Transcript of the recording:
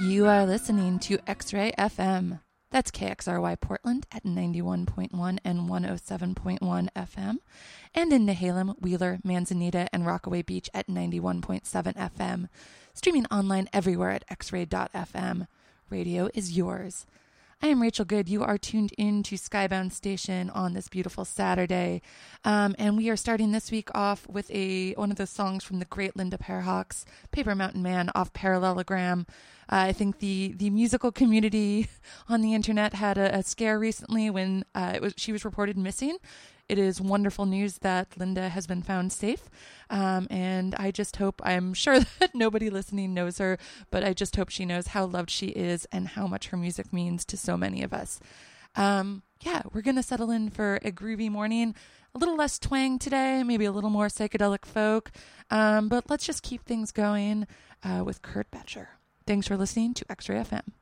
You are listening to X-Ray FM. That's KXRY Portland at 91.1 and 107.1 FM, and in Nehalem, Wheeler, Manzanita, and Rockaway Beach at 91.7 FM. Streaming online everywhere at xray.fm. Radio is yours. I am Rachel Good. You are tuned in to Skybound Station on this beautiful Saturday. And we are starting this week off with one of those songs from the great Linda Perhawks, Paper Mountain Man, off Parallelogram. I think the musical community on the internet had a scare recently when she was reported missing. It is wonderful news that Linda has been found safe. And I'm sure that nobody listening knows her, but I just hope she knows how loved she is and how much her music means to so many of us. We're going to settle in for a groovy morning, a little less twang today, maybe a little more psychedelic folk. But let's just keep things going with Kurt Betcher. Thanks for listening to X-Ray FM.